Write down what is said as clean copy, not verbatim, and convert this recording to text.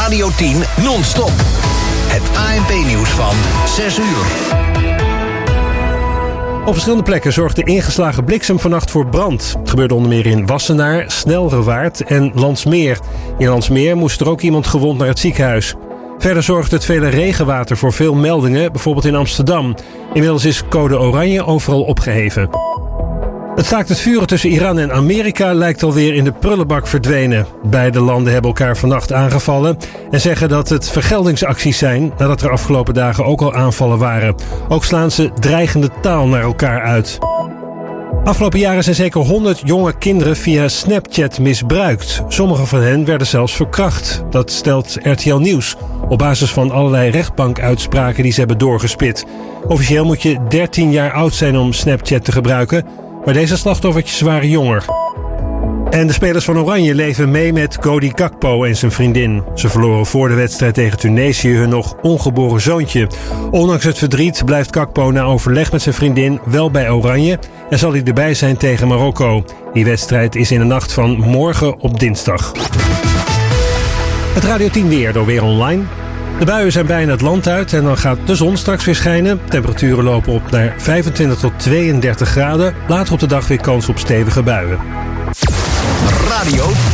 Radio 10 non-stop. Het ANP-nieuws van 6 uur. Op verschillende plekken zorgde ingeslagen bliksem vannacht voor brand. Het gebeurde onder meer in Wassenaar, Snelrewaard en Landsmeer. In Landsmeer moest er ook iemand gewond naar het ziekenhuis. Verder zorgde het vele regenwater voor veel meldingen, bijvoorbeeld in Amsterdam. Inmiddels is code oranje overal opgeheven. Het staakt het vuren tussen Iran en Amerika lijkt alweer in de prullenbak verdwenen. Beide landen hebben elkaar vannacht aangevallen en zeggen dat het vergeldingsacties zijn, nadat er afgelopen dagen ook al aanvallen waren. Ook slaan ze dreigende taal naar elkaar uit. Afgelopen jaren zijn zeker 100 jonge kinderen via Snapchat misbruikt. Sommige van hen werden zelfs verkracht. Dat stelt RTL Nieuws op basis van allerlei rechtbankuitspraken die ze hebben doorgespit. Officieel moet je 13 jaar oud zijn om Snapchat te gebruiken, maar deze slachtoffertjes waren jonger. En de spelers van Oranje leven mee met Cody Gakpo en zijn vriendin. Ze verloren voor de wedstrijd tegen Tunesië hun nog ongeboren zoontje. Ondanks het verdriet blijft Gakpo na overleg met zijn vriendin wel bij Oranje en zal hij erbij zijn tegen Marokko. Die wedstrijd is in de nacht van morgen op dinsdag. Het Radio 10 weer door Weer Online. De buien zijn bijna het land uit en dan gaat de zon straks weer schijnen. Temperaturen lopen op naar 25 tot 32 graden. Later op de dag weer kans op stevige buien. Radio